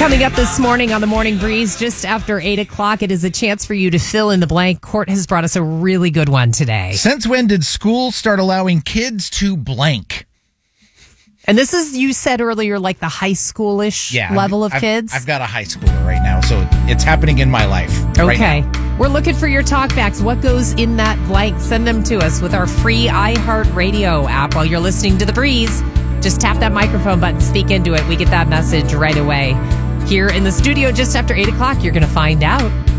Coming up this morning on the Morning Breeze, just after 8 o'clock, it is a chance for you to fill in the blank. Court has brought us a really good one today. Since when did schools start allowing kids to blank? And this is, you said earlier, like the high schoolish level of kids? I've got a high schooler right now, so it's happening in my life. Okay. Right now. We're looking for your talkbacks. What goes in that blank? Send them to us with our free iHeartRadio app while you're listening to The Breeze. Just tap that microphone button, speak into it. We get that message right away. Here in the studio just after 8 o'clock, you're going to find out.